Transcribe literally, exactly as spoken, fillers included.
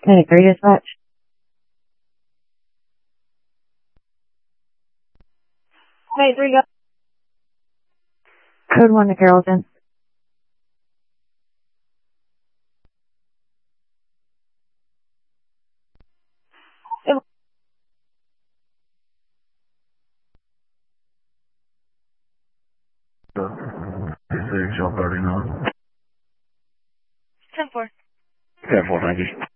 Okay, three dispatch. Hey, three go. Code one to Carrollton. Six, y'all thirty-nine. ten four. ten four, thank you.